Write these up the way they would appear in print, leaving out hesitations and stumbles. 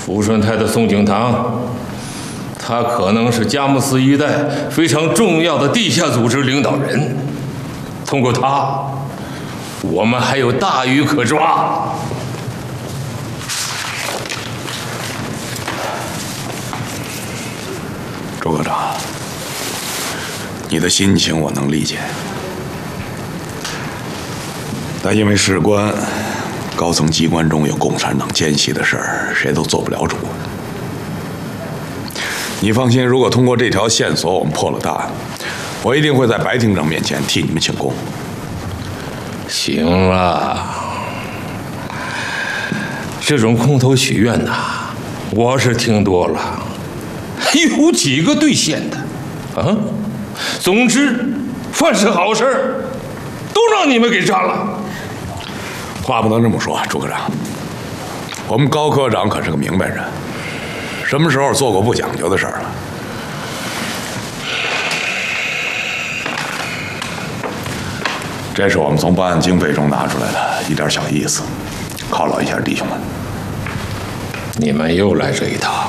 抚顺台的宋景堂，他可能是佳木斯一带非常重要的地下组织领导人。通过他，我们还有大鱼可抓。 周科长，你的心情我能理解，但因为事关高层机关中有共产党奸细的事儿，谁都做不了主。你放心，如果通过这条线索我们破了大案，我一定会在白厅长面前替你们请功。 行了，这种空头许愿呐，我是听多了，有几个兑现的啊？总之，凡是好事儿，都让你们给占了。 话不能这么说，朱科长，我们高科长可是个明白人，什么时候做过不讲究的事儿了？这是我们从办案经费中拿出来的一点小意思，犒劳一下弟兄们。 你们又来这一套。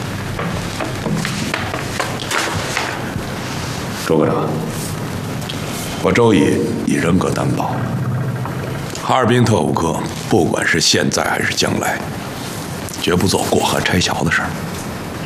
周科长，我周乙以人格担保，哈尔滨特务科不管是现在还是将来，绝不做过河拆桥的事儿。